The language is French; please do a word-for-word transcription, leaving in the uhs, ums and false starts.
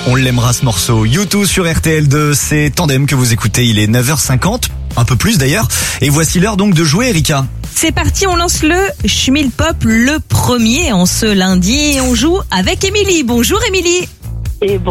On l'aimera ce morceau. U deux sur R T L deux, c'est Tandem que vous écoutez, il est neuf heures cinquante, un peu plus d'ailleurs. Et voici l'heure donc de jouer, Erika. C'est parti, on lance le Schmil Pop, le premier en ce lundi. Et on joue avec Émilie. Bonjour Émilie. Et